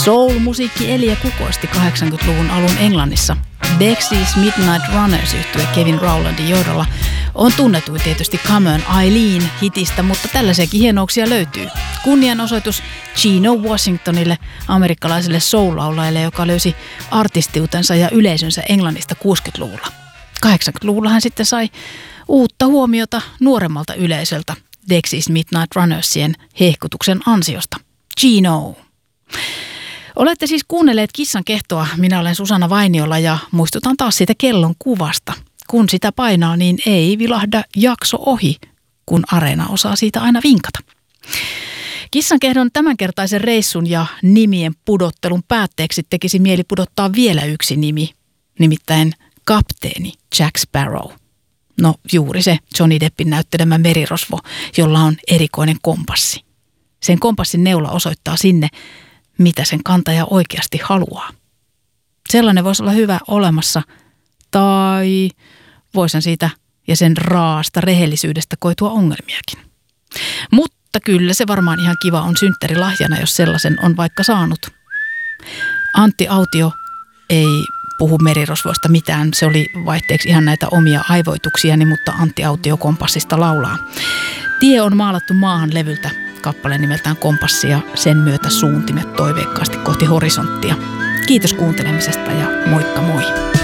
Soul-musiikki eli ja kukoisti 80-luvun alun Englannissa. Dexys Midnight Runners -yhtye Kevin Rowlandin johdolla on tunnetuin tietysti Come on Eileen -hitistä, mutta tällaisiakin hienouksia löytyy. Kunnianosoitus Gino Washingtonille, amerikkalaiselle soul-laulajalle, joka löysi artistiutensa ja yleisönsä Englannista 60-luvulla. 80-luvulla hän sitten sai uutta huomiota nuoremmalta yleisöltä Dexys Midnight Runnersien hehkutuksen ansiosta. Gino. Olette siis kuunnelleet Kissan kehtoa. Minä olen Susanna Vainiola ja muistutan taas siitä kellon kuvasta. Kun sitä painaa, niin ei vilahda jakso ohi, kun Areena osaa siitä aina vinkata. Kissan kehdon tämänkertaisen reissun ja nimien pudottelun päätteeksi tekisi mieli pudottaa vielä yksi nimi, nimittäin kapteeni Jack Sparrow. No juuri se Johnny Deppin näyttelemä merirosvo, jolla on erikoinen kompassi. Sen kompassin neula osoittaa sinne, mitä sen kantaja oikeasti haluaa. Sellainen voisi olla hyvä olemassa, tai voisin siitä ja sen raasta rehellisyydestä koitua ongelmiakin. Mutta kyllä se varmaan ihan kiva on synttärilahjana, jos sellaisen on vaikka saanut. Antti Autio ei puhu merirosvoista mitään. Se oli vaihteeksi ihan näitä omia aivoituksiani, mutta Antti Autio kompassista laulaa. Tie on maalattu maahan -levyltä kappale nimeltään Kompassi ja sen myötä suuntimet toiveikkaasti kohti horisonttia. Kiitos kuuntelemisesta ja moikka moi!